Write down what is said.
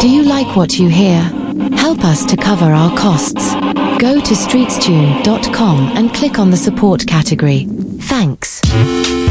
you like what you hear? Help us to cover our costs. Go to streetstune.com and click on the support category. Thanks.